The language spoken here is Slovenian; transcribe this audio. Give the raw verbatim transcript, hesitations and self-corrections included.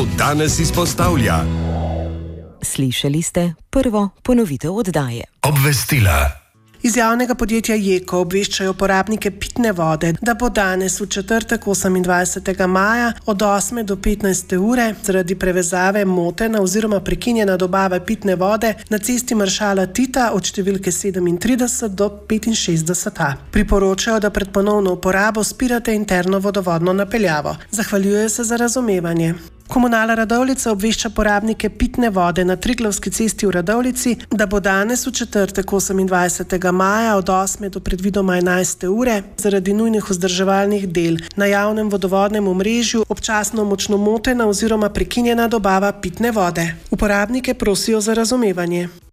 to danes izpostavlja. Slišali ste prvo ponovitev oddaje. Obvestila. Iz javnega podjetja Jeko obveščajo uporabnike pitne vode, da bo danes v četrtek osemindvajsetega maja od osme do petnajste ure zaradi prevezave motena oziroma prekinjena dobava pitne vode na cesti Maršala Tita od številke sedemintrideset do petinšestdeset A. Priporočajo, da pred ponovno uporabo spirate interno vodovodno napeljavo. Zahvaljujejo se za razumevanje. Komunala Radovljica obvešča porabnike pitne vode na Triglavski cesti v Radovljici, da bo danes v četrtek osemindvajsetega maja od osme do predvidoma enajste ure zaradi nujnih vzdrževalnih del na javnem vodovodnem omrežju občasno močno motena oziroma prekinjena dobava pitne vode. Uporabnike prosijo za razumevanje.